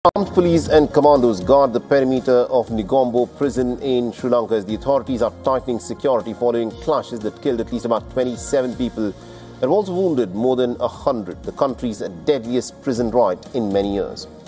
Armed police and commandos guard the perimeter of Negombo prison in Sri Lanka as the authorities are tightening security following clashes that killed at least about 27 people and also wounded more than 100, the country's deadliest prison riot in many years.